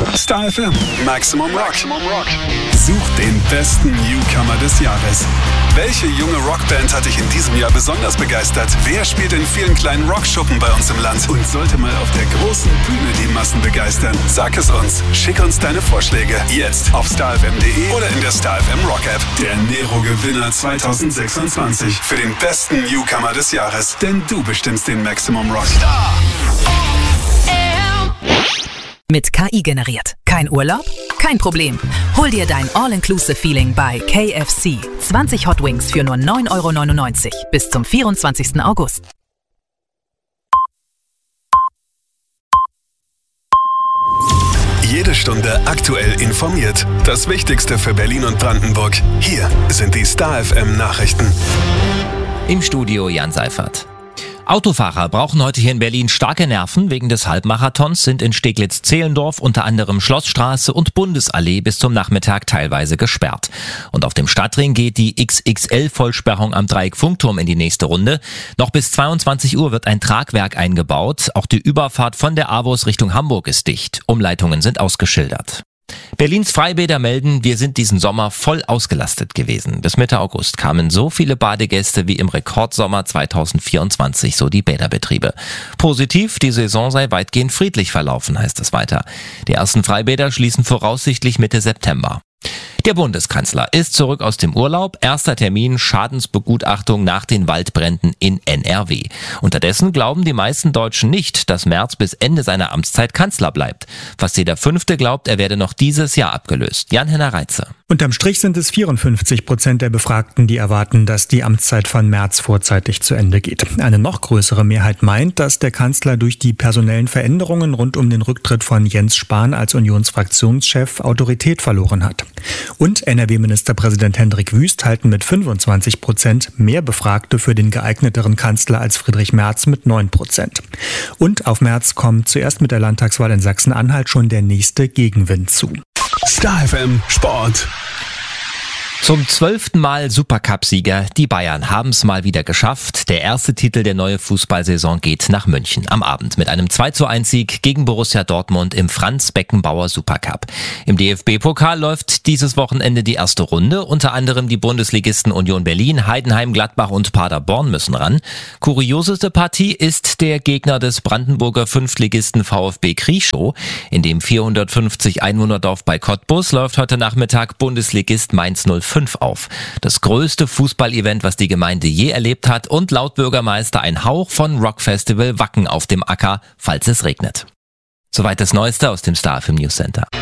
Star FM, Maximum Rock. Such den besten Newcomer des Jahres. Welche junge Rockband hat dich in diesem Jahr besonders begeistert? Wer spielt in vielen kleinen Rockschuppen bei uns im Land und sollte mal auf der großen Bühne die Massen begeistern? Sag es uns. Schick uns deine Vorschläge. Jetzt auf starfm.de oder in der Star FM Rock App. Der Nero-Gewinner 2026 für den besten Newcomer des Jahres. Denn du bestimmst den Maximum Rock. Star Mit KI generiert. Kein Urlaub? Kein Problem. Hol dir dein All-Inclusive-Feeling bei KFC. 20 Hot Wings für nur 9,99 € bis zum 24. August. Jede Stunde aktuell informiert. Das Wichtigste für Berlin und Brandenburg. Hier sind die Star FM Nachrichten. Im Studio Jan Seifert. Autofahrer brauchen heute hier in Berlin starke Nerven. Wegen des Halbmarathons sind in Steglitz-Zehlendorf unter anderem Schlossstraße und Bundesallee bis zum Nachmittag teilweise gesperrt. Und auf dem Stadtring geht die XXL-Vollsperrung am Dreieck-Funkturm in die nächste Runde. Noch bis 22 Uhr wird ein Tragwerk eingebaut. Auch die Überfahrt von der AWOS Richtung Hamburg ist dicht. Umleitungen sind ausgeschildert. Berlins Freibäder melden, wir sind diesen Sommer voll ausgelastet gewesen. Bis Mitte August kamen so viele Badegäste wie im Rekordsommer 2024, so die Bäderbetriebe. Positiv, die Saison sei weitgehend friedlich verlaufen, heißt es weiter. Die ersten Freibäder schließen voraussichtlich Mitte September. Der Bundeskanzler ist zurück aus dem Urlaub. Erster Termin, Schadensbegutachtung nach den Waldbränden in NRW. Unterdessen glauben die meisten Deutschen nicht, dass Merz bis Ende seiner Amtszeit Kanzler bleibt. Fast jeder Fünfte glaubt, er werde noch dieses Jahr abgelöst. Jan-Henner Reitze. Unterm Strich sind es 54% der Befragten, die erwarten, dass die Amtszeit von Merz vorzeitig zu Ende geht. Eine noch größere Mehrheit meint, dass der Kanzler durch die personellen Veränderungen rund um den Rücktritt von Jens Spahn als Unionsfraktionschef Autorität verloren hat. Und NRW-Ministerpräsident Hendrik Wüst halten mit 25% mehr Befragte für den geeigneteren Kanzler als Friedrich Merz mit 9%. Und auf Merz kommt zuerst mit der Landtagswahl in Sachsen-Anhalt schon der nächste Gegenwind zu. Star FM Sport. Zum 12. Mal Supercup-Sieger. Die Bayern haben es mal wieder geschafft. Der erste Titel der neuen Fußballsaison geht nach München am Abend mit einem 2:1-Sieg gegen Borussia Dortmund im Franz-Beckenbauer Supercup. Im DFB-Pokal läuft dieses Wochenende die erste Runde. Unter anderem die Bundesligisten Union Berlin, Heidenheim, Gladbach und Paderborn müssen ran. Kurioseste Partie ist der Gegner des Brandenburger Fünftligisten VfB Krieschow. In dem 450 Einwohnerdorf bei Cottbus läuft heute Nachmittag Bundesligist Mainz 05 auf. Das größte Fußballevent, was die Gemeinde je erlebt hat und laut Bürgermeister ein Hauch von Rockfestival Wacken auf dem Acker, falls es regnet. Soweit das Neueste aus dem Star FM News Center.